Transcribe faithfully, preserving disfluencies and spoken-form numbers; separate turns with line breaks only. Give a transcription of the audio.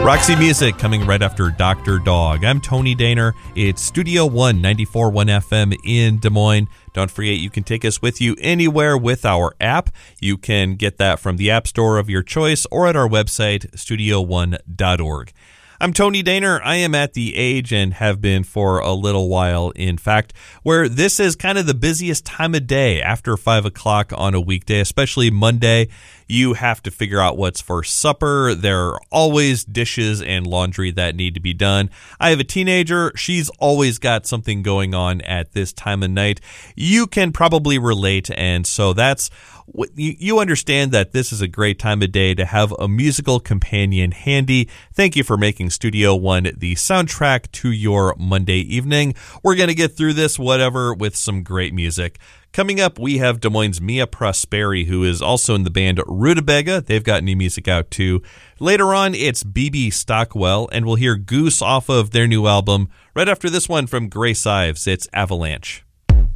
Roxy Music coming right after Doctor Dog. I'm Tony Daner. It's Studio One, ninety-four point one F M in Des Moines. Don't forget, you can take us with you anywhere with our app. You can get that from the App Store of your choice or at our website, studio one dot org. I'm Tony Daner. I am at the age, and have been for a little while, in fact, where this is kind of the busiest time of day after five o'clock on a weekday, especially Monday. You have to figure out what's for supper. There are always dishes and laundry that need to be done. I have a teenager. She's always got something going on at this time of night. You can probably relate, and so that's you understand that this is a great time of day to have a musical companion handy. Thank you for making Studio One the soundtrack to your Monday evening. We're going to get through this, whatever, with some great music. Coming up, we have Des Moines' Mia Prosperi, who is also in the band Rutabaga. They've got new music out, too. Later on, it's B B Stockwell, and we'll hear Goose off of their new album. Right after this one from Grace Ives, it's Avalanche.